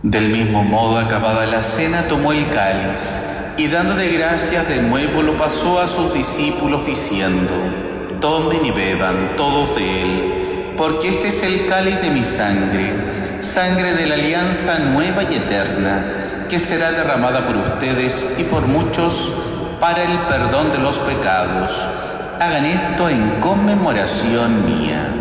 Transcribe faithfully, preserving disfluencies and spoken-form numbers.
Del mismo modo, acabada la cena, tomó el cáliz, y dando de gracias de nuevo lo pasó a sus discípulos diciendo: tomen y beban todos de él, porque este es el cáliz de mi sangre, sangre de la alianza nueva y eterna, que será derramada por ustedes y por muchos para el perdón de los pecados. Hagan esto en conmemoración mía.